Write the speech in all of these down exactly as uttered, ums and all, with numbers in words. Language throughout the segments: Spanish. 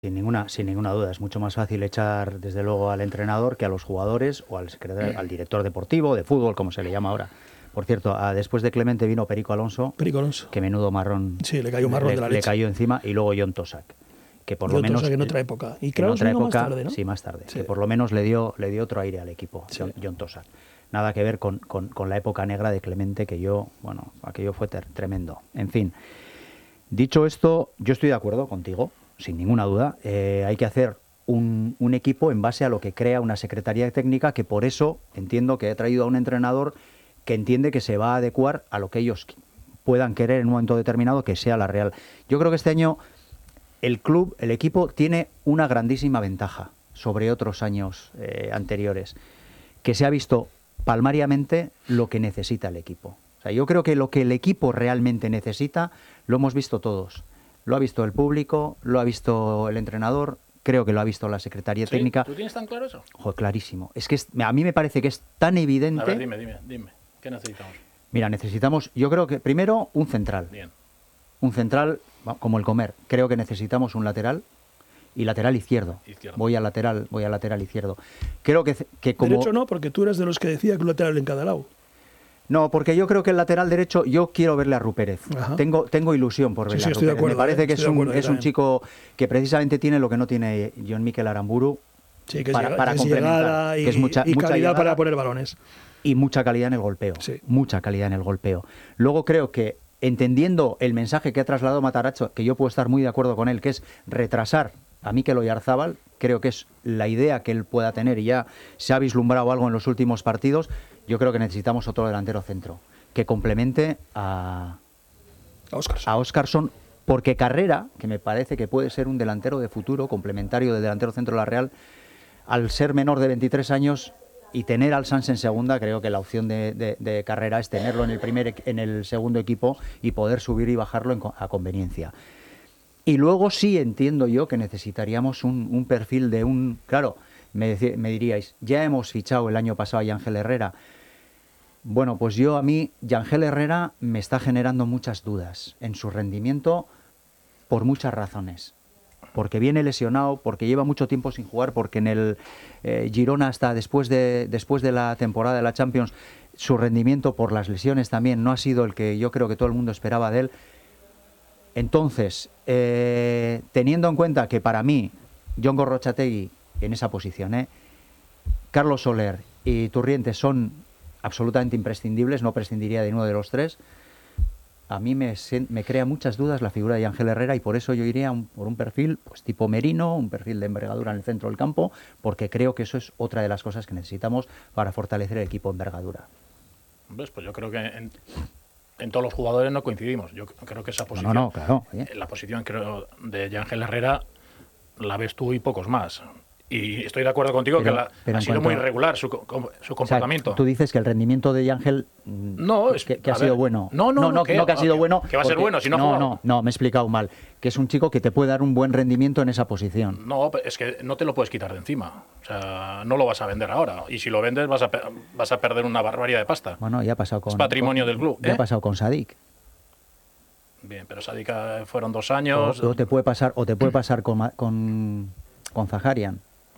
Sin ninguna, sin ninguna duda, es mucho más fácil echar desde luego al entrenador que a los jugadores o al secretario, al director deportivo, de fútbol, como se le llama ahora. Por cierto, a, después de Clemente vino Perico Alonso, Perico Alonso. que menudo marrón, sí, le cayó marrón le, de la le leche. cayó encima, y luego John Tosak, que por John lo menos Tosak en otra época. Y en Kraus otra vino época, más tarde, ¿no? sí, más tarde, Sí. que por lo menos le dio, le dio otro aire al equipo, Sí. John, John Tosak. Nada que ver con, con, con la época negra de Clemente, que yo, bueno, aquello fue ter, tremendo. En fin, dicho esto, yo estoy de acuerdo contigo, sin ninguna duda. Eh, hay que hacer un, un equipo en base a lo que crea una secretaría técnica, que por eso entiendo que ha traído a un entrenador que entiende que se va a adecuar a lo que ellos puedan querer en un momento determinado, que sea la Real. Yo creo que este año el club, el equipo, tiene una grandísima ventaja sobre otros años eh, anteriores, que se ha visto palmariamente lo que necesita el equipo. O sea, yo creo que lo que el equipo realmente necesita lo hemos visto todos. Lo ha visto el público, lo ha visto el entrenador, creo que lo ha visto la Secretaría ¿Sí? Técnica. ¿Tú tienes tan claro eso? Joder, clarísimo. Es que es, a mí me parece que es tan evidente. A ver, dime, dime, dime. ¿Qué necesitamos? Mira, necesitamos, yo creo que primero un central. Bien. Un central como el comer. Creo que necesitamos un lateral y lateral izquierdo. Izquierdo. Voy al lateral, voy al lateral izquierdo. Creo que, que como... Derecho no, porque tú eres de los que decía que un lateral en cada lado. No, porque yo creo que el lateral derecho, yo quiero verle a Rupérez. Tengo, tengo ilusión por verle sí, sí, a estoy de Rupérez. acuerdo, Me parece eh, que es un, es un chico que precisamente tiene lo que no tiene John Mikel Aramburu. Sí, que para, es, para que es complementar, llegada y, que es mucha, y mucha calidad llegada para poner balones. y mucha calidad en el golpeo. Sí. Mucha calidad en el golpeo. Luego creo que, entendiendo el mensaje que ha trasladado Matarazzo, que yo puedo estar muy de acuerdo con él, que es retrasar a Mikel Oyarzábal, creo que es la idea que él pueda tener, y ya se ha vislumbrado algo en los últimos partidos. Yo creo que necesitamos otro delantero centro que complemente a, a Óscarson. a Óscarson, porque Carrera, que me parece que puede ser un delantero de futuro, complementario del delantero centro de la Real, al ser menor de veintitrés años y tener al Sanz en segunda, creo que la opción de, de, de Carrera es tenerlo en el primer en el segundo equipo y poder subir y bajarlo en, a conveniencia. Y luego sí entiendo yo que necesitaríamos un, un perfil de un... Claro, me, me diríais, ya hemos fichado el año pasado a Yángel Herrera. Bueno, pues yo a mí, Yángel Herrera me está generando muchas dudas en su rendimiento por muchas razones. Porque viene lesionado, porque lleva mucho tiempo sin jugar, porque en el eh, Girona hasta después de, después de la temporada de la Champions, su rendimiento por las lesiones también no ha sido el que yo creo que todo el mundo esperaba de él. Entonces, eh, teniendo en cuenta que para mí, Jon Gorrotxategi en esa posición, eh, Carlos Soler y Turrientes son absolutamente imprescindibles, no prescindiría de uno de los tres. A mí me, me crea muchas dudas la figura de Yángel Herrera, y por eso yo iría un, por un perfil pues tipo Merino, un perfil de envergadura en el centro del campo, porque creo que eso es otra de las cosas que necesitamos para fortalecer el equipo de envergadura. ¿Ves? Pues yo creo que en, en todos los jugadores no coincidimos. Yo creo que esa posición, no, no, claro, oye. la posición creo de Yángel Herrera la ves tú y pocos más. Y estoy de acuerdo contigo pero, que la, ha sido cuanto, muy irregular su, su comportamiento. O sea, tú dices que el rendimiento de Yángel no, que, que ha sido ver, bueno. No, no, no, no, que, no que ha sido que, bueno. Que va a ser bueno si no No, no, no, me he explicado mal. Que es un chico que te puede dar un buen rendimiento en esa posición. No, es que no te lo puedes quitar de encima. O sea, no lo vas a vender ahora. Y si lo vendes vas a, vas a perder una barbaridad de pasta. Bueno, ya ha pasado con... Es patrimonio con, del club. Ya ¿eh? ha pasado con Sadik. Bien, pero Sadik fueron dos años. O, o te puede pasar, o te puede pasar con, con, con Zaharian.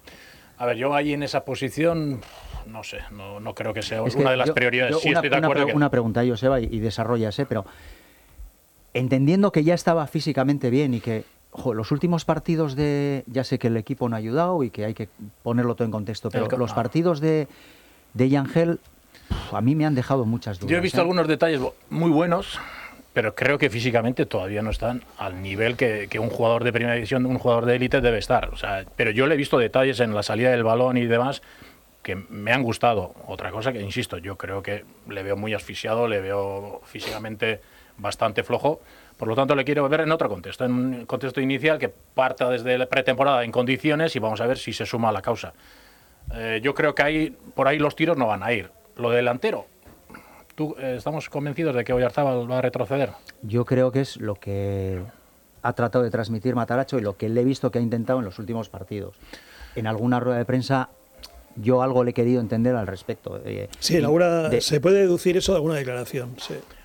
A ver, yo ahí en esa posición, no sé, no, no creo que sea es una que de las yo, prioridades. Yo sí, una, estoy de acuerdo. Una, que... una pregunta, Joseba, y, y desarrollas, pero entendiendo que ya estaba físicamente bien y que jo, los últimos partidos de... Ya sé que el equipo no ha ayudado y que hay que ponerlo todo en contexto, pero el, los no. partidos de, de Yángel a mí me han dejado muchas dudas. Yo he visto ¿eh? algunos detalles muy buenos, pero creo que físicamente todavía no están al nivel que, que un jugador de primera división, un jugador de élite debe estar. O sea, pero yo le he visto detalles en la salida del balón y demás que me han gustado. Otra cosa que, insisto, yo creo que le veo muy asfixiado, le veo físicamente bastante flojo. Por lo tanto, le quiero ver en otro contexto, en un contexto inicial que parta desde la pretemporada en condiciones y vamos a ver si se suma a la causa. Eh, yo creo que ahí, por ahí los tiros no van a ir. Lo de delantero, ¿tú, eh, ¿estamos convencidos de que Oyarzábal va a retroceder? Yo creo que es lo que ha tratado de transmitir Matarazzo y lo que le he visto que ha intentado en los últimos partidos. En alguna rueda de prensa yo algo le he querido entender al respecto. Eh, sí, Laura, de... se puede deducir eso de alguna declaración, sí.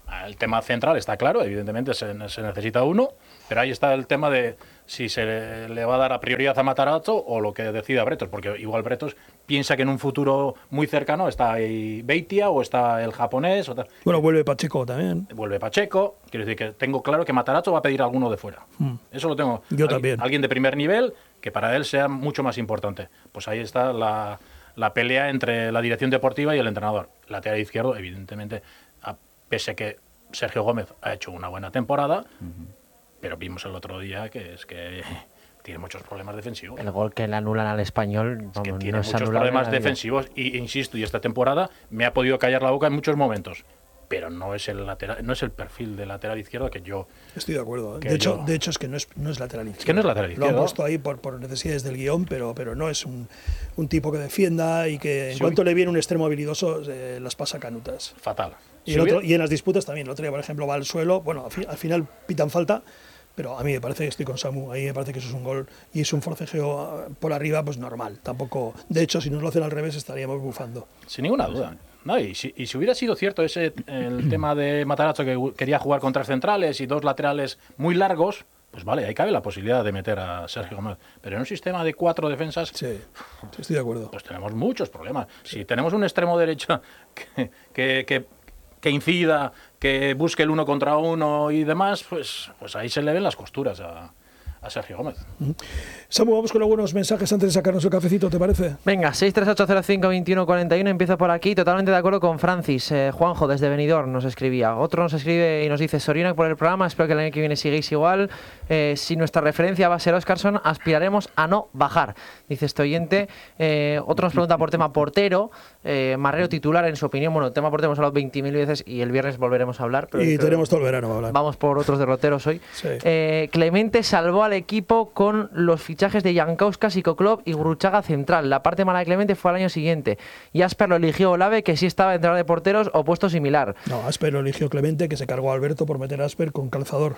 El tema central está claro, evidentemente se, se necesita uno, pero ahí está el tema de si se le, le va a dar a prioridad a Matarazzo o lo que decida Bretos, porque igual Bretos piensa que en un futuro muy cercano está ahí Beitia o está el japonés. O tal. Bueno, vuelve Pacheco también. Vuelve Pacheco, quiero decir que tengo claro que Matarazzo va a pedir a alguno de fuera. Mm. Eso lo tengo. Yo Al, también. Alguien de primer nivel que para él sea mucho más importante. Pues ahí está la, la pelea entre la dirección deportiva y el entrenador. Lateral izquierdo, evidentemente, a, pese a que Sergio Gómez ha hecho una buena temporada, uh-huh. pero vimos el otro día que es que tiene muchos problemas defensivos. El gol que le anulan al Español, es que vamos, tiene no muchos problemas defensivos y insisto, y esta temporada me ha podido callar la boca en muchos momentos, pero no es el lateral, no es el perfil de lateral izquierdo que yo estoy de acuerdo. ¿eh? De hecho, yo, de hecho es que no es, no es lateral izquierdo. Es que no es lateral izquierdo. Lo han puesto ahí por, por necesidades del guión, pero, pero no es un, un tipo que defienda y que en sí, cuanto le viene un extremo habilidoso eh, las pasa canutas. Fatal. Y, el otro, y en las disputas también. El otro día, por ejemplo, va al suelo. Bueno, al, fi, al final pitan falta, pero a mí me parece que estoy con Samu. Ahí me parece que eso es un gol y es un forcejeo por arriba, pues normal. Tampoco. De hecho, si nos lo hacen al revés, estaríamos bufando. Sin ninguna duda. No, y, si, y si hubiera sido cierto ese el tema de Matarazzo que quería jugar con tres centrales y dos laterales muy largos, pues vale, ahí cabe la posibilidad de meter a Sergio Gómez. Pero en un sistema de cuatro defensas, sí, sí estoy de acuerdo. Pues tenemos muchos problemas. Sí. Si tenemos un extremo derecho que, que, que, que incida, que busque el uno contra uno y demás, pues, pues ahí se le ven las costuras a, a Sergio Gómez. Uh-huh. Samu, vamos con algunos mensajes antes de sacarnos el cafecito, ¿te parece? Venga, seis tres ocho cero cinco dos uno cuatro uno, empiezo por aquí, totalmente de acuerdo con Francis. Eh, Juanjo, desde Benidorm, nos escribía. Otro nos escribe y nos dice, Soriona por el programa, espero que el año que viene sigáis igual. Eh, si nuestra referencia va a ser Óscarson, aspiraremos a no bajar, dice este oyente. Eh, otro nos pregunta por tema portero, eh, Marrero titular, en su opinión. Bueno, tema portero hemos hablado veinte mil veces y el viernes volveremos a hablar. Pero y tenemos todo el verano a hablar. Vamos por otros derroteros hoy. Sí. Eh, Clemente salvó al equipo con los fichajes de Jankauskas y Koklov y Gurruchaga central. La parte mala de Clemente fue al año siguiente. Y Asper lo eligió Olave, que sí estaba entrenador de porteros, o puesto similar. No, Asper lo eligió Clemente, que se cargó a Alberto por meter a Asper con calzador.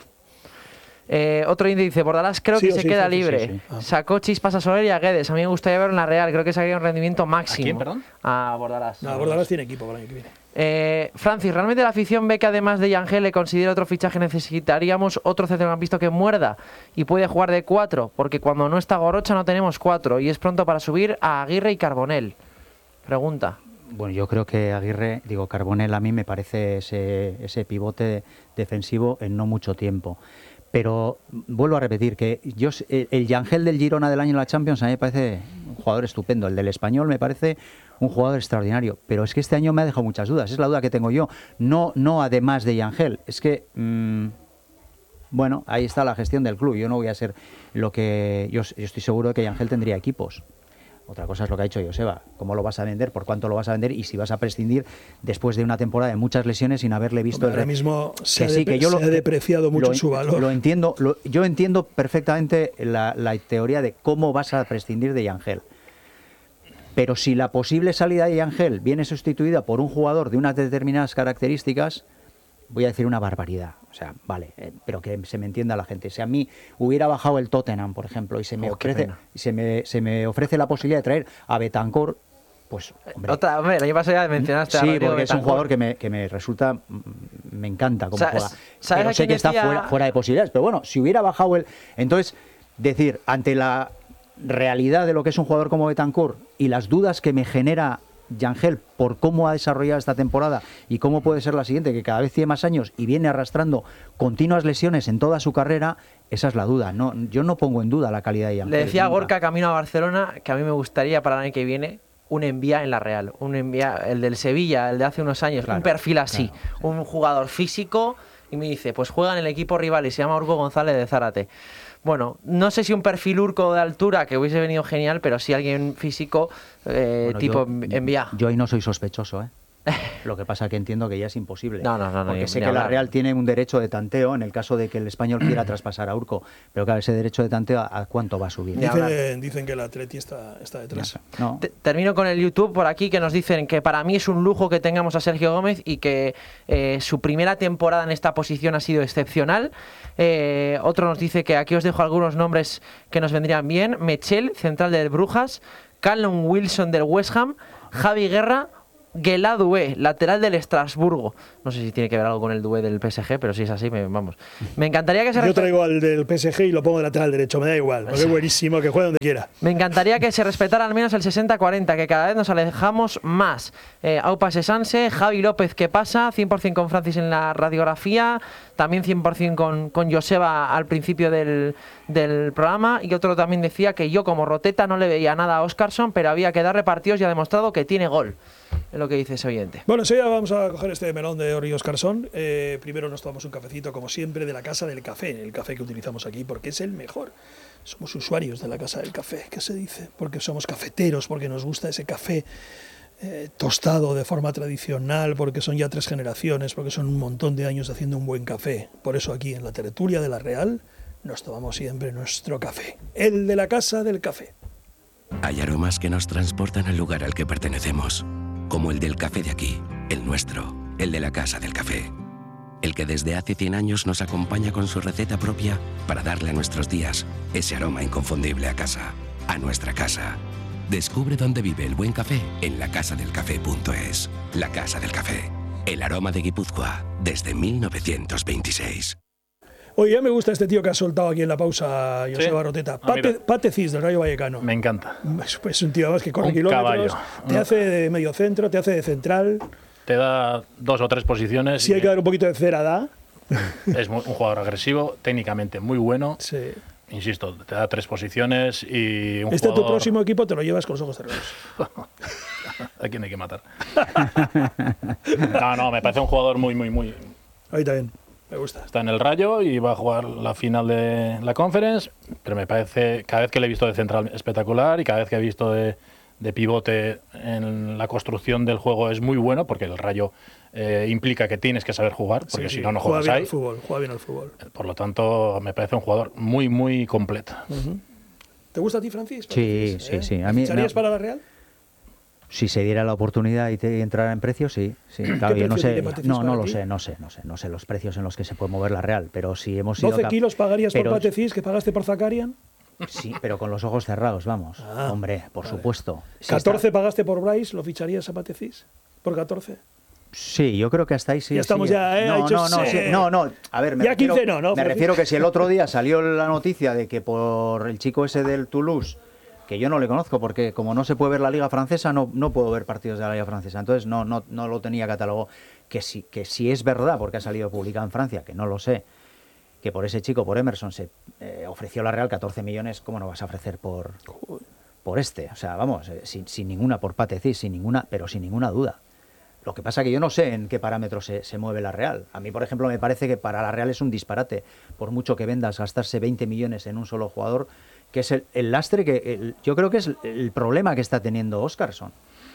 Eh, otro índice dice, Bordalás creo sí, que se sí, queda sí, libre. Sí, sí. Ah. Sacó chispas a Soler y a Guedes. A mí me gustaría verlo en la Real. Creo que sacaría un rendimiento máximo. ¿A quién, perdón? A Bordalás. No, Bordalás tiene equipo para el año que viene. Eh, Francis, ¿realmente la afición ve que además de Yangel le considera otro fichaje necesitaríamos otro centrocampista que muerda y puede jugar de cuatro? Porque cuando no está Gorocha no tenemos cuatro y es pronto para subir a Aguirre y Carbonell. Pregunta. Bueno, yo creo que Aguirre, digo, Carbonell a mí me parece ese, ese pivote defensivo en no mucho tiempo. Pero vuelvo a repetir que yo el Yangel del Girona del año en la Champions a mí me parece un jugador estupendo. El del Español me parece un jugador extraordinario. Pero es que este año me ha dejado muchas dudas. Es la duda que tengo yo. No, no además de Yangel. Es que, mmm, bueno, ahí está la gestión del club. Yo no voy a ser lo que... Yo, yo estoy seguro de que Yangel tendría equipos. Otra cosa es lo que ha dicho Joseba, cómo lo vas a vender, por cuánto lo vas a vender y si vas a prescindir después de una temporada de muchas lesiones sin haberle visto... Hombre, el... Ahora mismo se, que ha, sí, que yo se lo, ha depreciado mucho lo, su valor. Lo entiendo, lo, yo entiendo perfectamente la, la teoría de cómo vas a prescindir de Yangel. Pero si la posible salida de Yangel viene sustituida por un jugador de unas determinadas características, voy a decir una barbaridad. O sea, vale, eh, pero que se me entienda la gente. Si a mí hubiera bajado el Tottenham, por ejemplo, y se me, oh, ofrece, se me, se me ofrece la posibilidad de traer a Betancourt, pues, hombre... Otra, hombre, el año pasado ya mencionaste a Sí, Rodrigo porque Betancourt. es un jugador que me, que me resulta... Me encanta cómo Sa- juega. ¿sabes Pero a sé quién que está decía? fuera, fuera de posibilidades. Pero bueno, si hubiera bajado el... Entonces, decir, ante la realidad de lo que es un jugador como Betancourt y las dudas que me genera Yangel por cómo ha desarrollado esta temporada y cómo puede ser la siguiente, que cada vez tiene más años y viene arrastrando continuas lesiones en toda su carrera, esa es la duda. No, yo no pongo en duda la calidad de Yangel. Le decía a nunca. Gorka camino a Barcelona que a mí me gustaría para el año que viene un envía en la Real, un envía, el del Sevilla, el de hace unos años, Claro, un perfil así, claro, sí. un jugador físico, y me dice, pues juega en el equipo rival y se llama Urco González de Zárate. Bueno, no sé si un perfil Urco de altura, que hubiese venido genial, pero sí alguien físico, eh, Bueno, tipo yo, envía. Yo ahí no soy sospechoso, ¿eh? Lo que pasa que entiendo que ya es imposible. No, no, no, porque ni- sé ni que la hablar. Real tiene un derecho de tanteo en el caso de que el Español quiera traspasar a Urco. Pero claro, ese derecho de tanteo, ¿a cuánto va a subir? Ni hablar. Dicen, dicen que el Atleti está, está detrás. No. Te- Termino con el YouTube por aquí, que nos dicen que para mí es un lujo que tengamos a Sergio Gómez y que eh, su primera temporada en esta posición ha sido excepcional. Eh, otro nos dice que aquí os dejo algunos nombres que nos vendrían bien. Mechel, central del Brujas, Callum Wilson del West Ham, Javi Guerra Gueladoué, lateral del Estrasburgo. No sé si tiene que ver algo con el Doué del P S G, pero si es así, me, vamos. Me encantaría que se... Yo traigo al del P S G y lo pongo de lateral derecho, me da igual, porque es buenísimo, que juegue donde quiera. Me encantaría que se respetara al menos el sesenta cuarenta, que cada vez nos alejamos más. Eh, Aupa Sesanse, Javi López, ¿qué pasa? cien por cien con Francis en la radiografía, también cien por cien con, con Joseba al principio del, del programa, y otro también decía que yo como Roteta no le veía nada a Óscarson, pero había que darle partidos y ha demostrado que tiene gol. Es lo que dice ese oyente. Bueno, enseguida vamos a coger este melón de Ori Óscarson. Eh, primero nos tomamos un cafecito, como siempre, de la Casa del Café, el café que utilizamos aquí, porque es el mejor. Somos usuarios de la Casa del Café, ¿qué se dice? Porque somos cafeteros, porque nos gusta ese café eh, tostado de forma tradicional, porque son ya tres generaciones, porque son un montón de años haciendo un buen café. Por eso aquí en la tertulia de La Real nos tomamos siempre nuestro café, el de la Casa del Café. Hay aromas que nos transportan al lugar al que pertenecemos, como el del café de aquí, el nuestro, el de la Casa del Café. El que desde hace cien años nos acompaña con su receta propia para darle a nuestros días ese aroma inconfundible a casa, a nuestra casa. Descubre dónde vive el buen café en la casa del café punto es. La Casa del Café, el aroma de Guipúzcoa desde mil novecientos veintiséis. Oye, ya me gusta este tío que ha soltado aquí en la pausa, Joseba, ¿sí? Roteta. Pate, Pate Cis, del Rayo Vallecano. Me encanta. Es pues un tío además que corre un kilómetros, caballo. te hace de medio centro, te hace de central. Te da dos o tres posiciones. Si hay que dar un poquito de cera, da. Es muy, un jugador agresivo, técnicamente muy bueno. Sí. Insisto, te da tres posiciones y un Este jugador... tu próximo equipo te lo llevas con los ojos cerrados. ¿A quién hay que matar? No, no, me parece un jugador muy, muy, muy... Ahí también. Me gusta. Está en el Rayo y va a jugar la final de la Conference, pero me parece, cada vez que le he visto de central espectacular y cada vez que he visto de, de pivote en la construcción del juego es muy bueno, porque el Rayo eh, implica que tienes que saber jugar, porque sí, si sí. no, no juega juegas bien ahí. Al fútbol, juega bien al fútbol. Por lo tanto, me parece un jugador muy, muy completo. Uh-huh. ¿Te gusta a ti, Francis? Sí, sí, ¿eh? sí. A mí, ¿Ficharías no, para la Real? Si se diera la oportunidad y te entrara en precio, sí, sí. Claro, yo no sé, no, no lo sé, no sé, no sé, no sé los precios en los que se puede mover la Real, pero si hemos ido ¿doce kilos pagarías pero, por Pate Cis que pagaste por Zakarian? Sí, pero con los ojos cerrados, vamos. Ah, hombre, por vale. supuesto. Si ¿catorce está... pagaste por Bryce? ¿Lo ficharías a Pate Cis? ¿Por catorce? Sí, yo creo que hasta ahí sí. Ya estamos sí. ya, ¿eh? No, no, no, sí. sí, no, no. A ver, me, ya refiero, quince no, ¿no? me refiero que si el otro día salió la noticia de que por el chico ese del Toulouse, que yo no le conozco porque como no se puede ver la Liga Francesa, no, no puedo ver partidos de la Liga Francesa. Entonces no, no, no lo tenía catalogado. Que si, que si es verdad, porque ha salido publicado en Francia, que no lo sé, que por ese chico, por Emerson, se eh, ofreció la Real catorce millones, ¿cómo no vas a ofrecer por, por este? O sea, vamos, eh, sin, sin ninguna, por Pate Cis, sin ninguna, pero sin ninguna duda. Lo que pasa que yo no sé en qué parámetros se, se mueve la Real. A mí, por ejemplo, me parece que para la Real es un disparate. Por mucho que vendas, gastarse veinte millones en un solo jugador, que es el, el lastre que el, yo creo que es el problema que está teniendo Óscarson.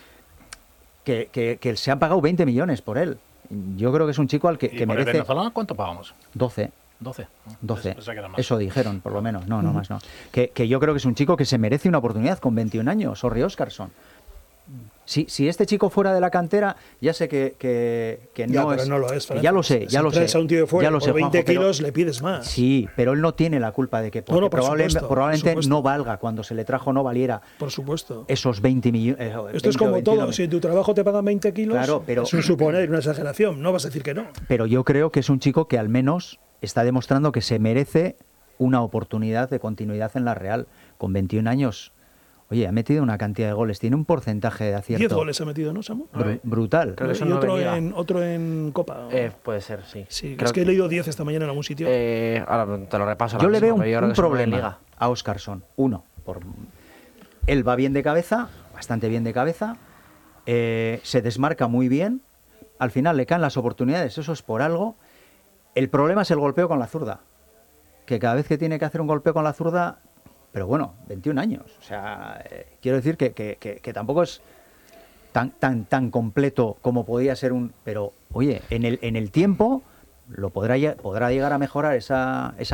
Que, que, que se han pagado veinte millones por él. Yo creo que es un chico al que, ¿Y que por merece... el venezolano cuánto pagamos? doce. doce. doce. Es, Eso dijeron, por lo menos. No, no más, no. Que, que yo creo que es un chico que se merece una oportunidad con veintiún años, Ori Óscarson. Si, si este chico fuera de la cantera, ya sé que, que, que ya, no pero es... no lo es, ya lo sé, ya si lo sé. A un tío de fuera, ya lo por sé, veinte Juanjo, kilos pero, le pides más. Sí, pero él no tiene la culpa de que porque no, no, por probable, supuesto, probablemente por no valga, cuando se le trajo no valiera por supuesto. esos veinte millones. Eh, Esto es como todo, si en tu trabajo te pagan veinte kilos, claro, pero, es un suponer, una exageración, no vas a decir que no. Pero yo creo que es un chico que al menos está demostrando que se merece una oportunidad de continuidad en la Real. Con veintiún años, oye, ha metido una cantidad de goles, tiene un porcentaje de acierto. diez goles ha metido, ¿no, Samu? Br brutal. Creo que y otro en, otro en Copa. Eh, puede ser, sí. Sí, Creo es que he leído diez esta mañana en algún sitio. Eh, ahora te lo repaso. Yo le mismo, veo un, yo un problema a Óscarson. Uno, por... él va bien de cabeza, bastante bien de cabeza, eh, se desmarca muy bien, al final le caen las oportunidades, eso es por algo. El problema es el golpeo con la zurda, que cada vez que tiene que hacer un golpeo con la zurda, pero bueno, veintiún años, o sea, eh, quiero decir que, que, que, que tampoco es tan, tan, tan completo como podía ser un... Pero, oye, en el, en el tiempo lo podrá, podrá llegar a mejorar esa, esa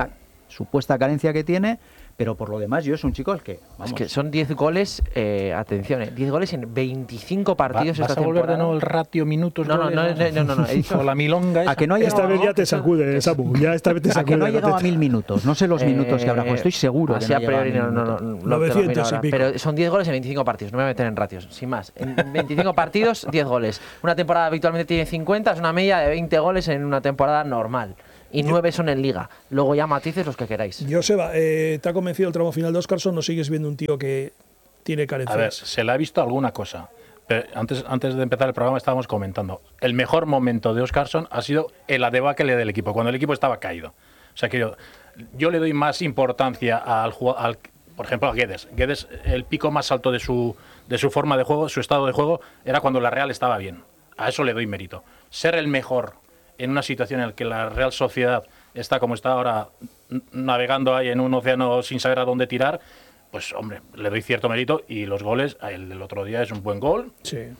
supuesta carencia que tiene, pero por lo demás yo es un chico al que... Vamos. Es que son diez goles, eh, atención, eh, diez goles en veinticinco partidos ¿Va, esta ¿Vas a volver temporada? de nuevo el ratio minutos? No, no, goles, no, no, no, no, he dicho o la milonga esa. A que no ha Esta llegado, vez ya te sacude, Samu, ya esta vez te a sacude. que no ha la llegado a teta. mil minutos, no sé los minutos que habrá jugado, estoy seguro que Así no a ha llegado priori a no, mil no, no, minutos. no te lo miro novecientos y ahora, pico. pero son diez goles en veinticinco partidos, no me voy a meter en ratios, sin más. En veinticinco partidos, diez goles. Una temporada habitualmente tiene cincuenta, es una media de veinte goles en una temporada normal. Y nueve son en Liga. Luego ya matices los que queráis. Joseba, eh, ¿te ha convencido el tramo final de Óscarson o sigues viendo un tío que tiene carencias? A ver, se le ha visto alguna cosa. Pero antes, antes de empezar el programa estábamos comentando. El mejor momento de Óscarson ha sido el debacle del equipo, cuando el equipo estaba caído. O sea que yo, yo le doy más importancia al jugador, al, por ejemplo, a Guedes. Guedes, el pico más alto de su, de su forma de juego, su estado de juego, era cuando la Real estaba bien. A eso le doy mérito. Ser el mejor en una situación en la que la Real Sociedad está como está ahora, navegando ahí en un océano sin saber a dónde tirar, pues hombre, le doy cierto mérito. Y los goles, el del otro día es un buen gol, Sí. eh,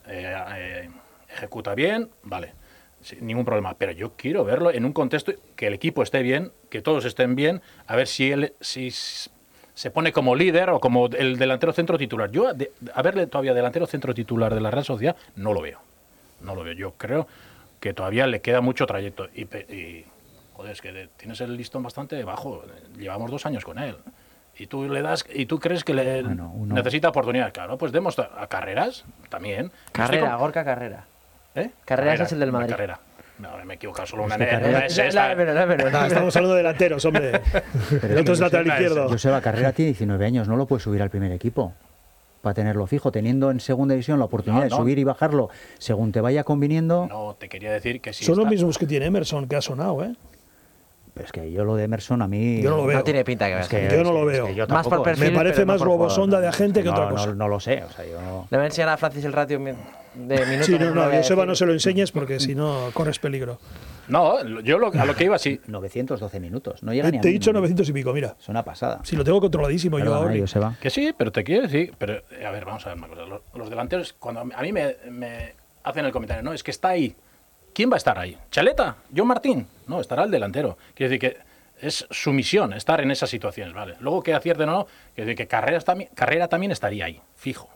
eh, ejecuta bien, vale, sin ningún problema. Pero yo quiero verlo en un contexto que el equipo esté bien, que todos estén bien, a ver si él si se pone como líder o como el delantero centro titular. Yo, de, a verle todavía delantero centro titular de la Real Sociedad, no lo veo. No lo veo. Yo creo que todavía le queda mucho trayecto. Y, y joder, es que de, tienes el listón bastante bajo. Llevamos dos años con él. Y tú le das y tú crees que le Bueno, uno- necesita oportunidades. Claro, pues demos a Carreras también. Carrera, Estoy con- Gorka Carrera. ¿Eh? Carreras es el del Madrid. Carrera. No, me he equivocado. Solo una, que una, Carrera- una S, esta. No, estamos hablando de delanteros, hombre. El otro es lateral izquierdo. Joseba Carrera tiene diecinueve años, no lo puede subir al primer equipo para tenerlo fijo, teniendo en segunda división la oportunidad No, de no. subir y bajarlo según te vaya conviniendo. No, te quería decir que sí. Son los está- mismos que tiene Emerson, que ha sonado, ¿eh? Pero es que yo lo de Emerson a mí... Yo no lo veo. No tiene pinta que Es veas. que- Yo no lo es que veo. yo Más por tampoco, perfil, Me parece pero no más por jugador. robosonda de agente que no, otra no, cosa. no lo sé, o sea, yo... Le voy a enseñar a Francis el ratio de minutos. Sí, no, no, lo voy a Joseba decir. no se lo enseñes porque si no corres peligro. No, yo lo- a lo que iba sí. novecientos doce minutos, no llega Eh, ni a Te he mil dicho minutos. novecientos y pico, mira. Es una pasada. Si lo tengo controladísimo yo Perdona, ahora. eh, Joseba. Que sí, pero te quiero decir, pero a ver, vamos a ver una cosa. Los, los delanteros, cuando a mí me, me hacen el comentario, no, es que está ahí. ¿Quién va a estar ahí? ¿Chaleta? ¿John Martín? No, estará el delantero. Quiero decir que es su misión estar en esas situaciones, ¿vale? Luego que acierten o no, quiero decir que Carrera también, Carrera también estaría ahí, fijo.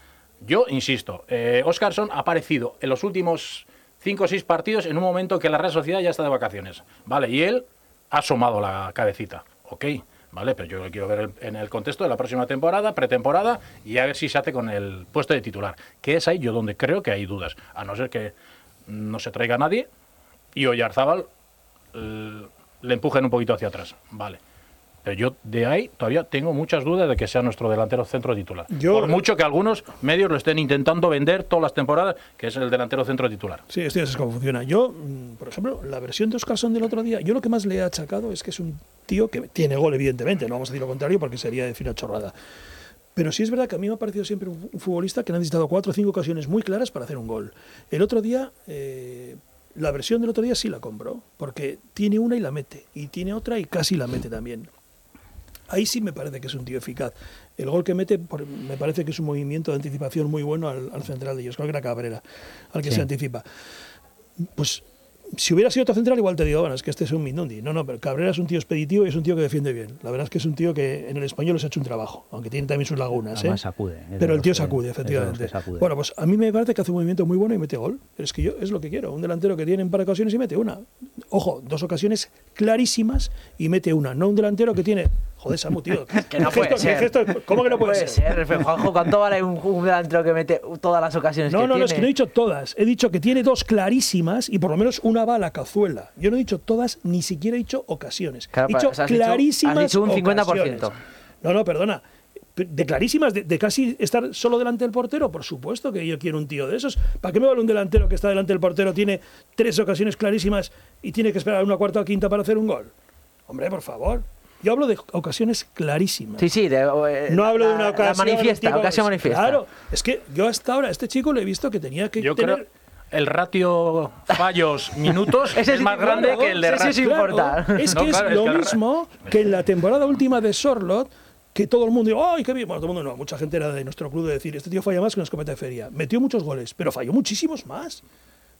Yo insisto, eh, Óscarson ha aparecido en los últimos cinco o seis partidos en un momento que la Real Sociedad ya está de vacaciones, ¿vale? Y él ha asomado la cabecita, ok, ¿vale? Pero yo lo quiero ver el- en el contexto de la próxima temporada, pretemporada, y a ver si se hace con el puesto de titular, que es ahí yo donde creo que hay dudas, a no ser que no se traiga a nadie y Oyarzábal eh, le empujen un poquito hacia atrás, ¿vale? Pero yo de ahí todavía tengo muchas dudas de que sea nuestro delantero centro titular. Yo- Por mucho que algunos medios lo estén intentando vender todas las temporadas, que es el delantero centro titular. Sí, esto ya es cómo funciona. Yo, mm, por ejemplo, la versión de Óscarson del otro día, yo lo que más le he achacado es que es un tío que tiene gol, evidentemente, no vamos a decir lo contrario porque sería decir una chorrada. Pero sí es verdad que a mí me ha parecido siempre un un futbolista que ha necesitado cuatro o cinco ocasiones muy claras para hacer un gol. El otro día, eh, la versión del otro día sí la compró, porque tiene una y la mete, y tiene otra y casi la mete también. Ahí sí me parece que es un tío eficaz. El gol que mete por- me parece que es un movimiento de anticipación muy bueno al, al central de ellos, creo que era Cabrera, al que Sí. se anticipa. Pues si hubiera sido otro central, igual te digo, bueno, es que este es un Mindundi. No, no, pero Cabrera es un tío expeditivo y es un tío que defiende bien. La verdad es que es un tío que en el español les ha hecho un trabajo, aunque tiene también sus lagunas. Además ¿eh? sacude, es de Pero el los tío que- sacude, es de los que efectivamente. sacude. Bueno, pues a mí me parece que hace un movimiento muy bueno y mete gol. Pero es que yo es lo que quiero. Un delantero que tiene un par de ocasiones y mete una. Ojo, dos ocasiones clarísimas y mete una. No un delantero que tiene. Joder, Samu, tío. Que no ¿Qué puede gesto- qué ser. gesto- ¿Cómo que no puede, Puede ser? ser, Juanjo, ¿cuánto vale un, un delantero que mete todas las ocasiones No, que no, no, tiene? es que no he dicho todas. He dicho que tiene dos clarísimas y por lo menos una va a la cazuela. Yo no he dicho todas, ni siquiera he dicho ocasiones. Claro, he dicho o sea, has dicho- clarísimas has dicho un cincuenta por ocasiones. ciento. No, no, perdona. De clarísimas, de, de casi estar solo delante del portero, por supuesto que yo quiero un tío de esos. ¿Para qué me vale un delantero que está delante del portero, tiene tres ocasiones clarísimas y tiene que esperar una cuarta o quinta para hacer un gol? Hombre, por favor. Yo hablo de ocasiones clarísimas. Sí, sí, de, eh, No la- hablo de la- una ocasión. La manifiesta, tipo- ocasión manifiesta. Claro, es que yo hasta ahora a este chico le he visto que tenía que Yo tener... creo el ratio fallos minutos Ese es sí, más claro, grande que el de ese sí, Ra- sí importa. Es No, que claro, es es lo que el Ra- mismo que en la temporada última de Sorlot, que todo el mundo dijo, ¡ay, qué bien! Bueno, todo el mundo no, mucha gente era de nuestro club de decir, este tío falla más que una escopeta de feria. Metió muchos goles, pero falló muchísimos más.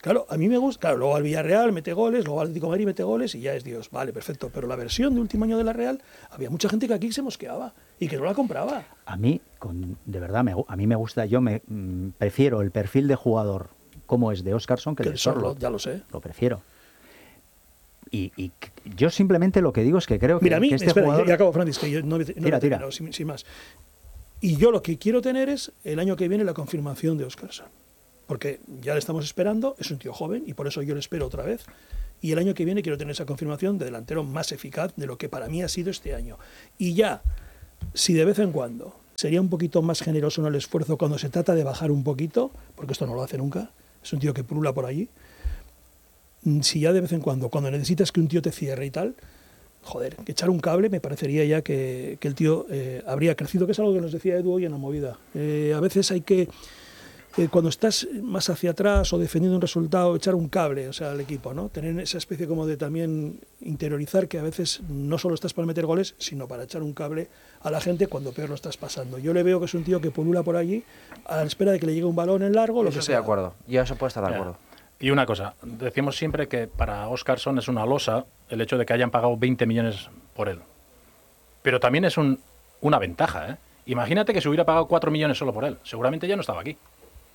Claro, a mí me gusta, claro, luego al Villarreal mete goles, luego al Atlético de Madrid mete goles y ya es Dios, vale, perfecto. Pero la versión de último año de la Real, había mucha gente que aquí se mosqueaba y que no la compraba. A mí, con, de verdad, me, a mí me gusta, yo me mm, prefiero el perfil de jugador como es de Óscarson que, que el de Sorloth. Ya lo sé. Lo prefiero. Y, y yo simplemente lo que digo es que creo que, Mira, a mí, que este espera, jugador... ya acabo, Francis, que yo no, no tira, tira. Terminado, sin, sin más. Y yo lo que quiero tener es el año que viene la confirmación de Óscarson. Porque ya le estamos esperando, es un tío joven y por eso yo le espero otra vez. Y el año que viene quiero tener esa confirmación de delantero más eficaz de lo que para mí ha sido este año. Y ya, si de vez en cuando sería un poquito más generoso en el esfuerzo cuando se trata de bajar un poquito, porque esto no lo hace nunca, es un tío que pulula por allí, si ya de vez en cuando, cuando necesitas que un tío te cierre y tal, joder, que echar un cable me parecería ya que, que el tío eh, habría crecido, que es algo que nos decía Edu hoy en la movida. Eh, a veces hay que... Eh, cuando estás más hacia atrás o defendiendo un resultado, echar un cable, o sea, al equipo, ¿no? Tener esa especie como de también interiorizar que a veces no solo estás para meter goles, sino para echar un cable a la gente cuando peor lo estás pasando. Yo le veo que es un tío que pulula por allí a la espera de que le llegue un balón en largo, lo Eso que estoy sea. de acuerdo. Yo eso puedo estar de acuerdo. Y una cosa, decimos siempre que para Óscarson es una losa el hecho de que hayan pagado veinte millones por él. Pero también es un, una ventaja, ¿eh? Imagínate que se hubiera pagado cuatro millones solo por él. Seguramente ya no estaba aquí.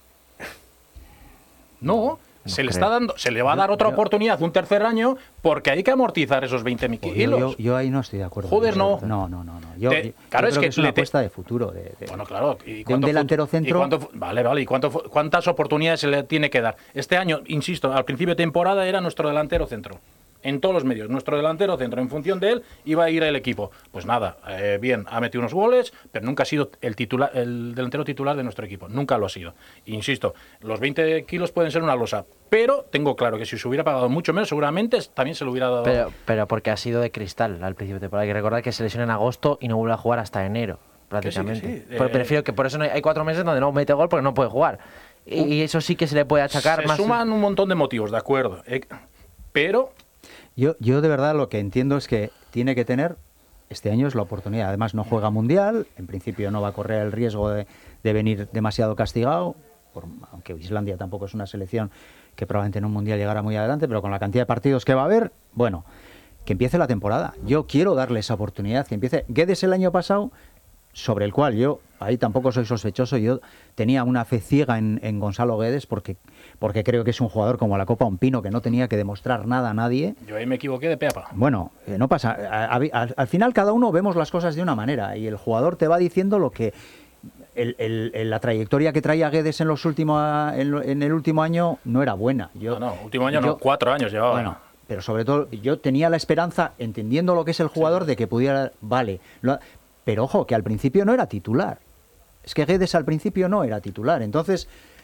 No, no se creo. le está dando, se le va a dar otra yo, oportunidad un tercer año porque hay que amortizar esos veinte mil kilos. Yo, yo, yo ahí no estoy de acuerdo. Joder, no. No, no, no. no. Yo, Te, yo claro, yo es creo que, que es una te, apuesta de futuro. De, de, bueno, claro. ¿Y de un delantero centro. ¿Y cuánto, vale, vale. ¿Y cuánto, cuántas oportunidades se le tiene que dar? Este año, insisto, al principio de temporada era nuestro delantero centro. En todos los medios, nuestro delantero centro, en función de él, iba a ir el equipo. Pues nada, eh, bien, ha metido unos goles, pero nunca ha sido el titular, el delantero titular de nuestro equipo. Nunca lo ha sido. Insisto, los veinte kilos pueden ser una losa, pero tengo claro que si se hubiera pagado mucho menos, seguramente también se lo hubiera dado. Pero, pero porque ha sido de cristal al principio de temporada. Hay que recordar que se lesiona en agosto y no vuelve a jugar hasta enero, prácticamente. Que sí, que sí. Eh, prefiero que por eso no hay, hay cuatro meses donde no mete gol porque no puede jugar. Y, y eso sí que se le puede achacar se más. Se suman un montón de motivos, de acuerdo. Eh, pero. Yo, yo de verdad lo que entiendo es que tiene que tener, este año es la oportunidad. Además no juega mundial, en principio no va a correr el riesgo de, de venir demasiado castigado, por, aunque Islandia tampoco es una selección que probablemente en un mundial llegará muy adelante, pero con la cantidad de partidos que va a haber, bueno, que empiece la temporada. Yo quiero darle esa oportunidad, que empiece. Guedes el año pasado, sobre el cual yo, ahí tampoco soy sospechoso, yo tenía una fe ciega en, en Gonzalo Guedes porque, porque creo que es un jugador como la Copa un Pino que no tenía que demostrar nada a nadie. Yo ahí me equivoqué de peapa. Bueno, eh, no pasa. A, a, a, al final cada uno vemos las cosas de una manera y el jugador te va diciendo lo que... El, el, el, la trayectoria que traía Guedes en, los últimos, en, en el último año no era buena. Yo, no, no, último año yo, no, cuatro años llevaba. Bueno, pero sobre todo yo tenía la esperanza, entendiendo lo que es el jugador, sí, de que pudiera... Vale, lo, pero ojo, que al principio no era titular. Es que Guedes al principio no era titular. Entonces,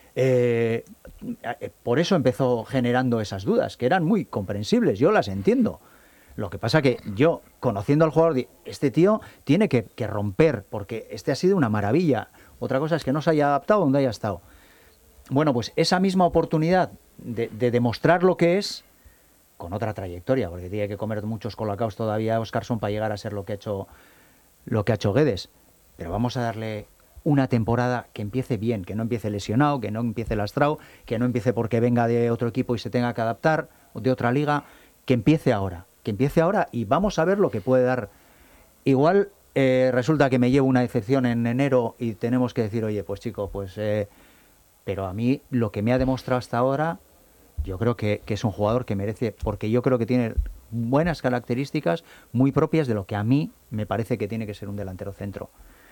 eh, por eso empezó generando esas dudas, que eran muy comprensibles. Yo las entiendo. Lo que pasa que yo, conociendo al jugador, este tío tiene que, que romper, porque este ha sido una maravilla. Otra cosa es que no se haya adaptado donde haya estado. Bueno, pues esa misma oportunidad de, de demostrar lo que es, con otra trayectoria, porque tiene que comer muchos colacaos todavía Óscarson para llegar a ser lo que ha hecho... lo que ha hecho Guedes, pero vamos a darle una temporada que empiece bien, que no empiece lesionado, que no empiece lastrado, que no empiece porque venga de otro equipo y se tenga que adaptar, o de otra liga, que empiece ahora, que empiece ahora y vamos a ver lo que puede dar. Igual eh, resulta que me llevo una decepción en enero y tenemos que decir, oye, pues chico, pues... Eh, pero a mí lo que me ha demostrado hasta ahora, yo creo que, que es un jugador que merece, porque yo creo que tiene buenas características muy propias de lo que a mí me parece que tiene que ser un delantero centro.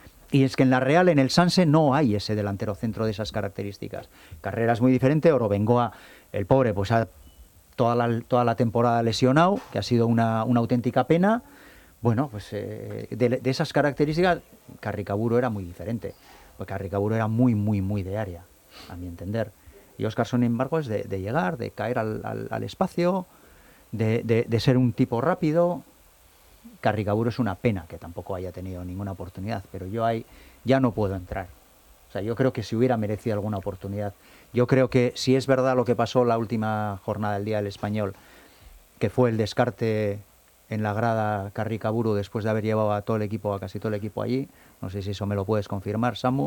Y es que en la Real, en el Sanse, no hay ese delantero centro de esas características. Carrera es muy diferente, Orobengoa, el pobre, pues ha toda la, toda la temporada lesionado, que ha sido una, una auténtica pena. Bueno, pues eh, de, de esas características, Carricaburu era muy diferente, porque Carricaburu era muy, muy, muy de área, a mi entender. Y Óscarson, sin embargo, es de, de llegar, de caer al, al, al espacio, de, de, de ser un tipo rápido. Carricaburu es una pena que tampoco haya tenido ninguna oportunidad, pero yo ahí ya no puedo entrar. O sea, yo creo que si hubiera merecido alguna oportunidad, yo creo que si es verdad lo que pasó la última jornada del Día del Español, que fue el descarte en la grada Carricaburu después de haber llevado a todo el equipo, a casi todo el equipo allí, no sé si eso me lo puedes confirmar, Samu,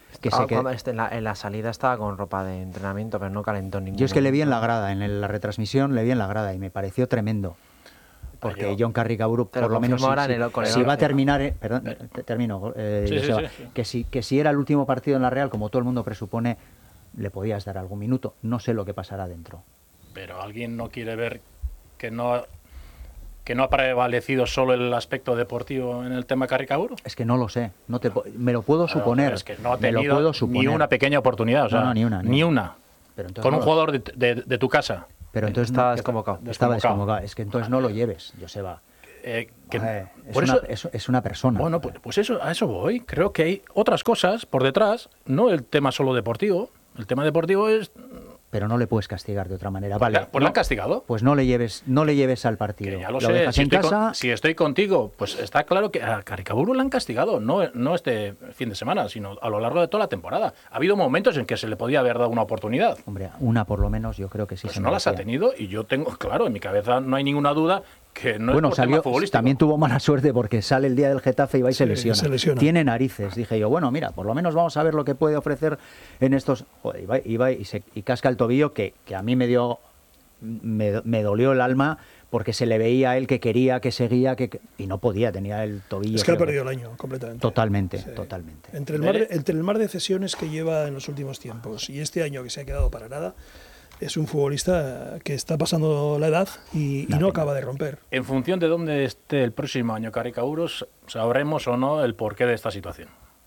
que Ah, se qued- cuando este- en, la, en la salida estaba con ropa de entrenamiento, pero no calentó ningún Yo es que le vi en la momento. grada, en el- la retransmisión le vi en la grada y me pareció tremendo. Porque Yo- John Carricaburu, Te lo por lo menos, confirmo si, ahora en si- el- con el si va a once, ¿no? terminar, eh, perdón, te- termino, eh, Sí, sí, Joseba, sí, sí. Que, si, que si era el último partido en la Real, como todo el mundo presupone, le podías dar algún minuto. No sé lo que pasará dentro. Pero alguien no quiere ver que no que no ha prevalecido solo el aspecto deportivo en el tema Carricaburu. Es que no lo sé, no te, po- me lo puedo Claro, suponer. es que no ha me lo tenido puedo ni suponer. una pequeña oportunidad, o sea, No, no, ni una, ni ni una. una. Pero entonces Con no un lo- jugador de, de- de tu casa. Pero entonces Estaba no- desconvocado. Estaba Desconvocado. desconvocado. Es que entonces no lo lleves, Joseba. eh, que- Eh, es, por una, eso, es, es una persona. bueno, pues, pues eso, a eso voy. Creo que hay otras cosas por detrás, no el tema solo deportivo. El tema deportivo es... Pero no le puedes castigar de otra manera. Vale, Pues no, lo han castigado. pues no le lleves, no le lleves al partido. Que ya lo, lo sé, dejas si en estoy, con- casa. si estoy contigo, pues está claro que a Carricaburu le han castigado, no, no este fin de semana, sino a lo largo de toda la temporada. Ha habido momentos en que se le podía haber dado una oportunidad. Hombre, una por lo menos, yo creo que sí. Pues se no las ha merecía. tenido y yo tengo, claro, en mi cabeza no hay ninguna duda que no Bueno, es por tema salió, futbolístico. también tuvo mala suerte porque sale el día del Getafe y va y se, Sí, lesiona. se lesiona. Tiene narices. Dije yo, bueno, mira, por lo menos vamos a ver lo que puede ofrecer en estos. Joder, y va, y va y, se, y casca el tobillo que, que a mí me dio. Me, me dolió el alma porque se le veía a él que quería, que seguía, que, que- y no podía, tenía el tobillo. Es que ha creo perdido el año completamente. Totalmente, Sí. totalmente. Entre el, mar de, entre el mar de cesiones que lleva en los últimos tiempos y este año que se ha quedado para nada, es un futbolista que está pasando la edad y, y no acaba de romper. En función de dónde esté el próximo año Carricaburu, sabremos o no el porqué de esta situación.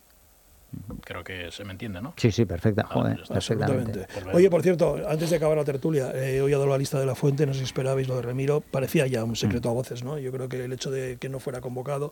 Creo que se me entiende, ¿no? Sí, sí, perfecta. Ah, Joder, pues está perfectamente. Absolutamente. Por ver. Oye, por cierto, antes de acabar la tertulia, eh, hoy ha dado la lista de la fuente, no sé si esperabais lo de Remiro, parecía ya un secreto a voces, ¿no? Yo creo que el hecho de que no fuera convocado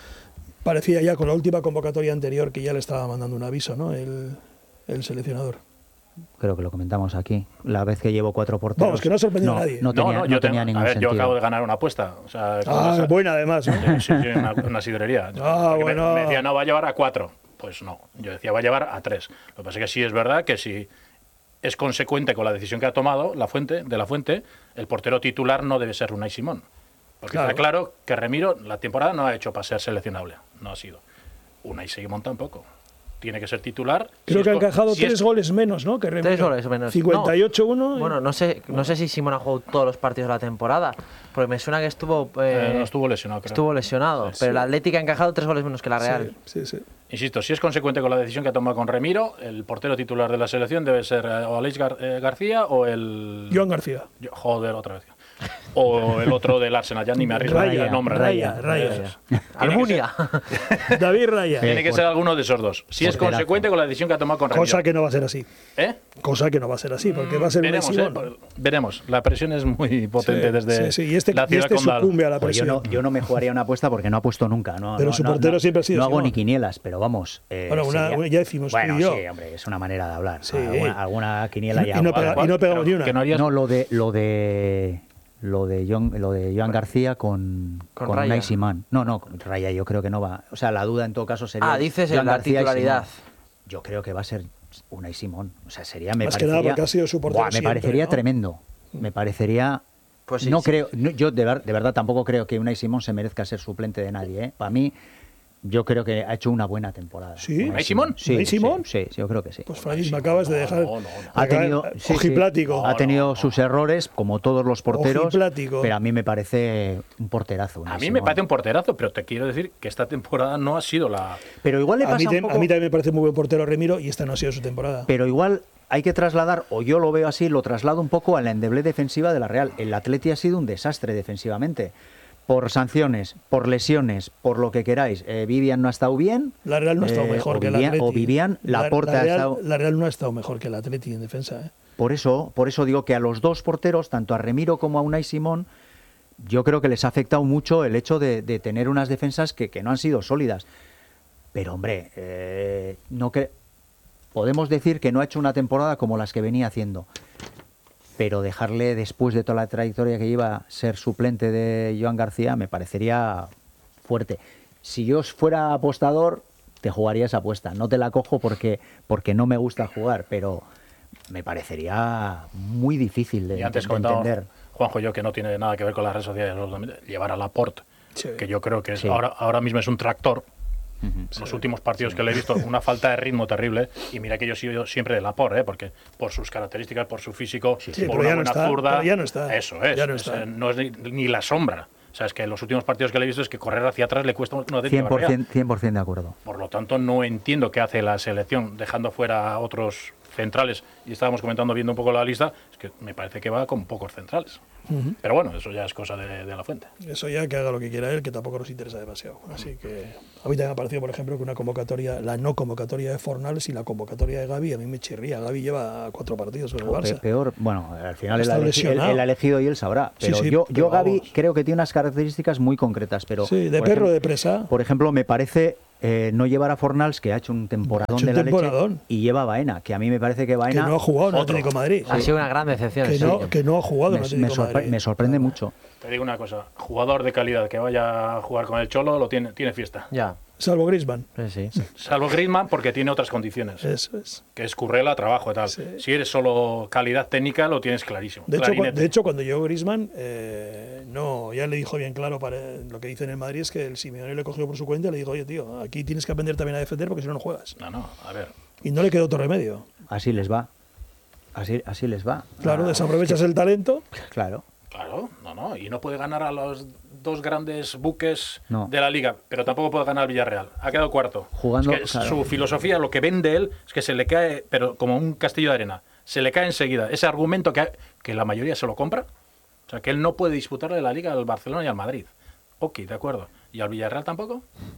parecía ya con la última convocatoria anterior que ya le estaba mandando un aviso, ¿no? El, el seleccionador. Creo que lo comentamos aquí. La vez que llevo cuatro porteros. Vamos, que no ha sorprendido no, a nadie. No No, tenía, no, no yo, tenía tengo- ningún a ver, sentido. yo acabo de ganar una apuesta. O sea, Ah, con- buena además, ¿no? Sí, sí, sí, una, una sidrería. Ah, Porque me- bueno. Me, decía, no, va a llevar a cuatro. Pues no, yo decía, va a llevar a tres. Lo que pasa es que sí es verdad que si es consecuente con la decisión que ha tomado la fuente, de la Fuente, el portero titular no debe ser Unai Simón. Porque Claro. está claro que Remiro la temporada no ha hecho para ser seleccionable. No ha sido. Unai Simón tampoco. Tiene que ser titular. Creo Si que ha es co- encajado si tres es- goles menos, ¿no? Que Remiro. Tres goles menos. cincuenta y ocho uno. Bueno, no sé, no sé si Simón ha jugado todos los partidos de la temporada, porque me suena que estuvo eh, Eh, no estuvo lesionado, creo. estuvo lesionado, Sí. pero el Atlético ha encajado tres goles menos que la Real. Sí, sí, sí. Insisto, si es consecuente con la decisión que ha tomado con Remiro, el portero titular de la selección debe ser eh, o Aleix Gar- eh, García o el... Joan García. Yo- Joder, otra vez. O el otro del Arsenal, ya ni me arriesgo Raya, el nombre. Raya, Raya. Esos. Almunia. David Raya. Tiene que por- ser alguno de esos dos. Si es porterazo. consecuente con la decisión que ha tomado con Remiro. Cosa que no va a ser así. ¿Eh? Cosa que no va a ser así, porque va a ser un Veremos, Simón. eh, veremos. La presión es muy potente Sí, desde sí, sí. Y este, la y ciudad este condal. sucumbe a la Pues yo presión. no, yo no me jugaría una apuesta porque no apuesto nunca. No, Pero no, su no, portero no, siempre ha sido No hago Simón. ni quinielas, pero vamos. eh, Bueno, una- sería- ya decimos tú y bueno, yo. sí, hombre, es una manera de hablar. Sí. Alguna, alguna quiniela Y- ya. y no hago. pega- ¿Cuál? y no pegamos Pero ni una. que no harías- No, lo de lo de lo de John, lo de Joan García con Con con Raya. Unai Simón. No, no, con Raya yo creo que no va. O sea, la duda en todo caso sería Ah, dices en Joan la García y titularidad. Simón. Yo creo que va a ser Unai Simón. O sea, sería me Más que parecería nada porque ha sido su portero Buah, me siempre, parecería ¿no? tremendo. Me parecería Pues sí, no sí. creo, no, yo de, ver- de verdad tampoco creo que Unai Simón se merezca ser suplente de nadie, ¿eh? Para mí yo creo que ha hecho una buena temporada. ¿Sí? ¿Unai Simón? Sí, ¿Unai sí, Simón? sí, sí, yo creo que sí. Pues Francis, me acabas de dejar. No, no, no. Ha tenido, acá- sí, sí, ojiplático. ha tenido sus errores, como todos los porteros, Ojiplático. pero a mí me parece un porterazo. Unai A mí me Simón. parece un porterazo, pero te quiero decir que esta temporada no ha sido la... Pero igual le A pasa mí, un te- poco- a mí también me parece muy buen portero Remiro y esta no ha sido su temporada. pero igual hay que trasladar, o yo lo veo así, lo traslado un poco a la endeble defensiva de la Real. El Atleti ha sido un desastre defensivamente. Por sanciones, por lesiones, por lo que queráis. Eh, Vivian no ha estado bien. La Real no ha estado eh, mejor o que el Vivian- Atleti. O Vivian, la, Laporta la ha Real, estado... la Real no ha estado mejor que el Atleti en defensa. ¿eh? Por eso, por eso digo que a los dos porteros, tanto a Remiro como a Unai Simón, yo creo que les ha afectado mucho el hecho de, de tener unas defensas que, que no han sido sólidas. Pero hombre, eh, no cre- podemos decir que no ha hecho una temporada como las que venía haciendo. Pero dejarle, después de toda la trayectoria que lleva, ser suplente de Joan García, me parecería fuerte. Si yo fuera apostador, te jugaría esa apuesta. No te la cojo porque, porque no me gusta jugar, pero me parecería muy difícil de, Y antes de comentaba entender. Juanjo yo que no tiene nada que ver con las redes sociales, llevar a Laporte, Sí. que yo creo que es Sí. ahora, ahora mismo es un tractor, Uh-huh. Los últimos partidos sí. que le he visto, una falta de ritmo terrible. Y mira que yo he sido siempre de Laporte, ¿eh? Porque por sus características, por su físico, sí, sí, por una ya buena no está, zurda. ya no está. Eso es. Ya no, es, está. no es ni, ni la sombra. O sea, es que en los últimos partidos que le he visto es que correr hacia atrás le cuesta una cien por ciento, cien por ciento de acuerdo. Por lo tanto, no entiendo qué hace la selección dejando fuera a otros centrales. Y estábamos comentando, viendo un poco la lista, es que me parece que va con pocos centrales. Uh-huh. Pero bueno, eso ya es cosa de, de la Fuente. Eso ya que haga lo que quiera él, que tampoco nos interesa demasiado. Así que a mí también me ha parecido, por ejemplo, que una convocatoria, la no convocatoria de Fornals y la convocatoria de Gavi, a mí me chirría. Gavi lleva cuatro partidos con el Barça. Peor, bueno, al final él ha, elegido, él, él ha elegido y él sabrá. Pero sí, sí, yo, yo Gavi creo que tiene unas características muy concretas. Pero, sí, de perro, ejemplo, de presa. Por ejemplo, me parece... Eh, no llevar a Fornals, que ha hecho un temporadón hecho un de la temporadón. leche, y lleva a Baena, que a mí me parece que Baena... Que no ha jugado en el Atlético de Madrid. Ha sido una gran decepción. Que, sí. no, que no ha jugado en el Atlético me, sorpre Madrid. me sorprende mucho. Te digo una cosa, jugador de calidad que vaya a jugar con el Cholo lo tiene, tiene fiesta. Ya. Salvo Griezmann. Sí, sí. Salvo Griezmann porque tiene otras condiciones. Eso es. Que es currela, trabajo y tal. Sí. Si eres solo calidad técnica, lo tienes clarísimo. De, hecho, de hecho, cuando llegó Griezmann, eh, no, ya le dijo bien claro, para lo que dice en el Madrid es que el Simeone le cogió por su cuenta y le dijo, oye, tío, aquí tienes que aprender también a defender porque si no, no juegas. No, no, a ver. Y no le quedó otro remedio. Así les va. Así, así les va. Claro, ah, desaprovechas es que... el talento. Claro. Claro, no, no. Y no puede ganar a los dos grandes buques no. de la liga, pero tampoco puede ganar al Villarreal. Ha quedado cuarto. Jugando, es que claro. Su filosofía, lo que vende él, es que se le cae, pero como un castillo de arena. Se le cae enseguida. Ese argumento que, que la mayoría se lo compra. O sea, que él no puede disputarle la liga al Barcelona y al Madrid. Ok, de acuerdo. ¿Y al Villarreal tampoco?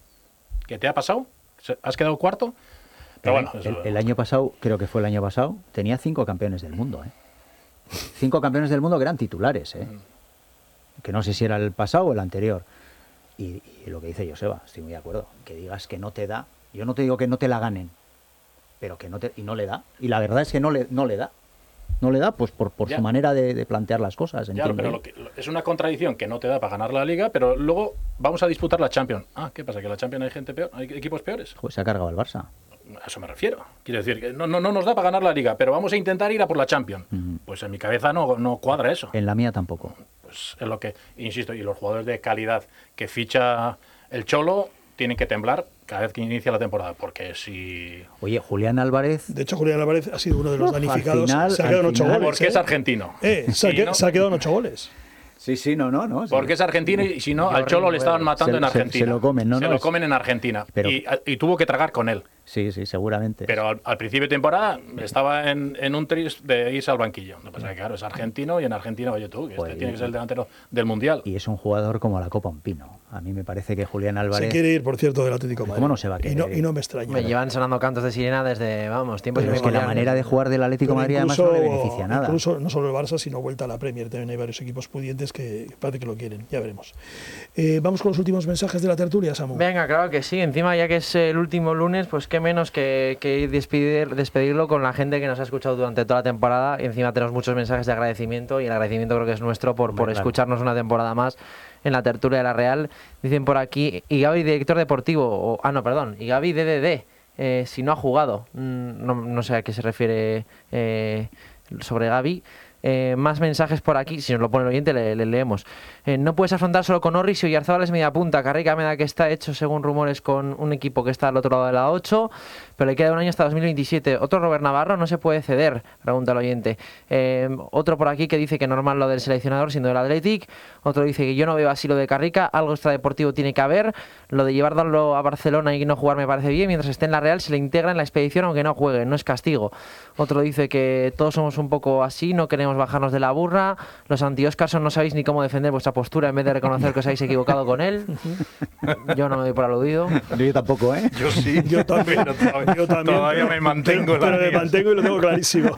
¿Qué te ha pasado? ¿Has quedado cuarto? Pero el, bueno, el, el, el año pasado, creo que fue el año pasado, tenía cinco campeones del mundo, ¿eh? Cinco campeones del mundo que eran titulares, ¿eh? Que no sé si era el pasado o el anterior. Y, y lo que dice Joseba, estoy muy de acuerdo. Que digas que no te da. Yo no te digo que no te la ganen, pero que no te, y no le da. Y la verdad es que no le, no le da. No le da, pues por, por su manera de, de plantear las cosas. Ya, pero lo que, lo, es una contradicción que no te da para ganar la Liga, pero luego vamos a disputar la Champions. Ah, ¿qué pasa? ¿Que la Champions hay gente peor? ¿Hay equipos peores? Pues se ha cargado el Barça. A eso me refiero. Quiero decir que no, no, no nos da para ganar la Liga, pero vamos a intentar ir a por la Champions. Uh-huh. Pues en mi cabeza no, no cuadra eso. En la mía tampoco. Pues es lo que, insisto, y los jugadores de calidad que ficha el Cholo tienen que temblar cada vez que inicia la temporada, porque si... Oye, Julián Álvarez... De hecho, Julián Álvarez ha sido uno de los Uf, damnificados. Final, se ha quedado en ocho final, goles. Porque ¿eh? es argentino. Eh, se, ha, no, se ha quedado en ocho goles. Sí, sí, no, no, no. Sí. Porque es argentino y si no, al Cholo le estaban matando se, en Argentina. Se, se lo comen, ¿no? Se no, lo es... comen en Argentina. Pero... Y, y tuvo que tragar con él. Sí, sí, seguramente. Pero al, al principio de temporada estaba en, en un tris de irse al banquillo. Lo que pasa es que, claro, es argentino y en Argentina, oye tú, que pues, este tiene que ser el delantero del Mundial. Y es un jugador como la Copa un pino. A mí me parece que Julián Álvarez... Se quiere ir, por cierto, del Atlético de Madrid. ¿Cómo no se va a querer? Y no, y no me extraña. Me llevan sonando cantos de sirena desde, vamos, tiempos Pero es que la manera de jugar del Atlético de Madrid además no le beneficia nada. Incluso no solo el Barça, sino vuelta a la Premier. También hay varios equipos pudientes que parece que lo quieren. Ya veremos. Eh, Vamos con los últimos mensajes de la tertulia, Samu. Venga, claro que sí. Encima, ya que es el último lunes, pues qué menos que, que despedir, despedirlo con la gente que nos ha escuchado durante toda la temporada. Y encima tenemos muchos mensajes de agradecimiento y el agradecimiento creo que es nuestro por, por claro. escucharnos una temporada más en la tertulia de la Real. Dicen por aquí, y Gavi, director deportivo, o, ah no, perdón, y Gavi D D D, eh, si no ha jugado. No, no sé a qué se refiere eh, sobre Gavi. Eh, más mensajes por aquí, si nos lo pone el oyente le, le leemos. Eh, no puedes afrontar solo con Orris y Oyarzabal es media punta. Carrica me da que está hecho según rumores con un equipo que está al otro lado de la ocho, pero le queda un año hasta dos mil veintisiete. Otro Robert Navarro no se puede ceder, pregunta el oyente. Eh, otro por aquí que dice que normal lo del seleccionador siendo el Athletic. Otro dice que yo no veo así lo de Carrica, algo extradeportivo tiene que haber. Lo de llevarlo a Barcelona y no jugar me parece bien, mientras esté en la Real se le integra en la expedición aunque no juegue, no es castigo. Otro dice que todos somos un poco así, no queremos bajarnos de la burra. Los anti-Oscarson no sabéis ni cómo defender vuestra postura en vez de reconocer que os habéis equivocado con él. Yo no me doy por aludido. Yo tampoco, ¿eh? Yo sí. Yo también. todavía, yo también todavía me mantengo. Pero, pero me mantengo y lo tengo clarísimo.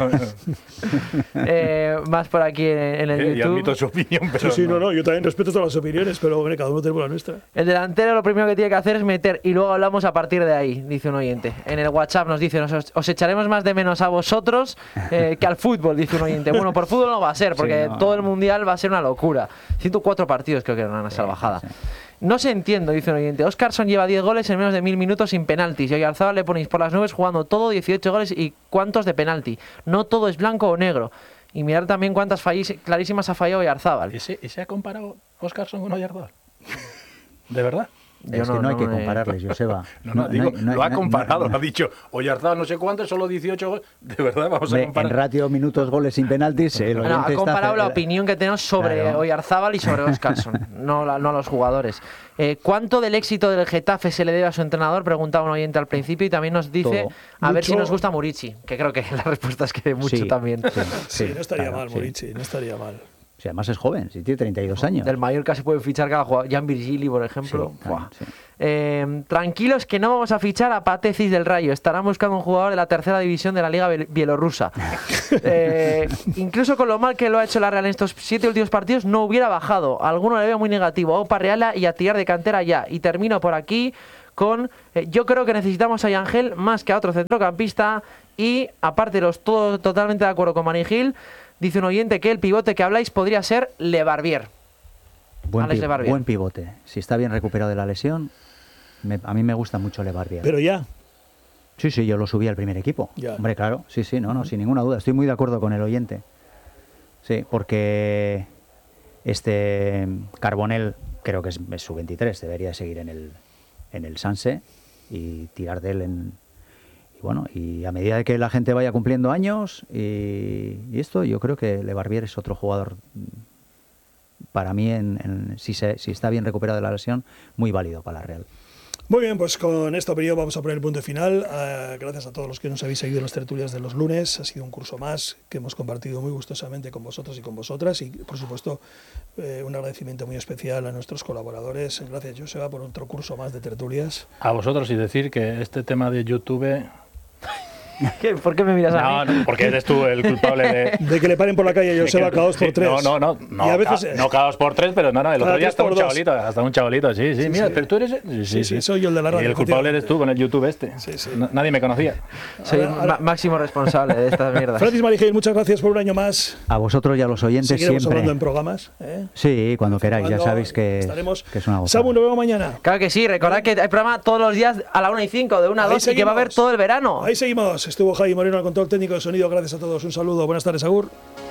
eh, más por aquí en, en el eh, YouTube. Y admito su opinión, pero sí, sí, no. no, no. Yo también respeto todas las opiniones, pero bueno, cada uno tiene la nuestra. El delantero lo primero que tiene que hacer es meter y luego hablamos a partir de ahí, dice un oyente. En el WhatsApp nos dice, os, os echaremos más de menos a vosotros eh, que al fútbol, dice un oyente. Bueno, por fútbol no va a ser, porque sí, no. todo el mundial va a ser una locura. ciento cuatro partidos creo que era una salvajada. Sí, sí. No se entiendo, dice un oyente. Oscarson lleva diez goles en menos de mil minutos sin penaltis. Y a Oyarzabal le ponéis por las nubes jugando todo, dieciocho goles y cuántos de penalti. No todo es blanco o negro. Y mirar también cuántas fallis, clarísimas ha fallado Oyarzabal. ¿Ese, ¿Ese ha comparado Oscarson con Oyarzabal? ¿De verdad? Yo es no, que no hay no que me- compararles, Joseba. No, no, No, digo, no, no, lo ha no, comparado, no, no. ha dicho Oyarzábal no sé cuánto, solo dieciocho goles. De verdad, vamos Hombre, a en comparar. ratio, minutos, goles sin penaltis, el No, oyente ha está- comparado la el- opinión que tenemos sobre Claro. Oyarzábal y sobre Óscarson, no, la- no los jugadores. Eh, ¿Cuánto del éxito del Getafe se le debe a su entrenador? Preguntaba un oyente al principio y también nos dice Todo. a ver si Mucho. nos gusta Murici, que creo que la respuesta es que mucho Sí, también. sí, Sí, no estaría claro, mal, sí. Morici, no estaría mal. Sí, además es joven, sí, tiene treinta y dos años. Del Mallorca se puede fichar cada jugador. Jan Virgili, por ejemplo. Sí, Buah. sí. Eh, tranquilos que no vamos a fichar a Patecis del Rayo. Estarán buscando un jugador de la tercera división de la Liga Biel- Bielorrusa. Eh, incluso con lo mal que lo ha hecho la Real en estos siete últimos partidos, no hubiera bajado. Alguno le veo muy negativo. A Opa Reala y a tirar de cantera ya. Y termino por aquí con... eh, yo creo que necesitamos a Yangel más que a otro centrocampista. Y aparte, los todo, totalmente de acuerdo con Mani Gil. Dice un oyente que el pivote que habláis podría ser Le Barbier. Buen, Alex pi- Lebarbier. buen pivote. Si está bien recuperado de la lesión, me- a mí me gusta mucho Lebarbier. Pero ya, Sí, sí, yo lo subí al primer equipo. Ya. Hombre, claro, sí, sí, no, no, sin ninguna duda. Estoy muy de acuerdo con el oyente. Sí, porque este Carbonell creo que es, es su veintitrés, debería seguir en el, en el Sanse y tirar de él en... Y bueno, y a medida de que la gente vaya cumpliendo años y, y esto, yo creo que Lebarbier es otro jugador, mm, para mí, en, en- si, se, si está bien recuperado de la lesión, muy válido para la Real. muy bien, pues con esta opinión vamos a poner el punto final. Eh, gracias a todos los que nos habéis seguido en las tertulias de los lunes. Ha sido un curso más que hemos compartido muy gustosamente con vosotros y con vosotras. Y, por supuesto, eh, un agradecimiento muy especial a nuestros colaboradores. Gracias, Joseba, por otro curso más de tertulias. A vosotros y decir que este tema de YouTube... ¿Qué? ¿Por qué me miras a No, mí? no, porque eres tú el culpable de... De que le paren por la calle a Joseba cada dos por Sí, tres. No, no, no, no, Y a veces, ca- eh, no cada dos por tres, pero no, no, el cada otro día tres hasta por un dos. chavalito, hasta un chavalito, sí, sí, Sí, mira, sí. pero tú eres... Sí, Sí, sí, soy yo el de la radio, Y el culpable efectivamente. eres tú con el YouTube este. Sí, sí. Na- Nadie me conocía. Soy Ahora- el ahora- ma- máximo responsable de estas mierdas. Francis Marigel, muchas gracias por un año más. A vosotros y a los oyentes Seguiremos siempre. hablando en programas. ¿eh? Sí, cuando queráis, ya Cuando sabéis que, estaremos. que es una gozada. Samu, nos vemos mañana. Claro que sí, recordad que hay programa todos los días a la una y cinco, de una a Ahí dos, y que va a haber seguimos. todo el verano. Ahí seguimos. Estuvo Javi Moreno al control técnico de sonido. Gracias a todos. Un saludo. Buenas tardes, Agur.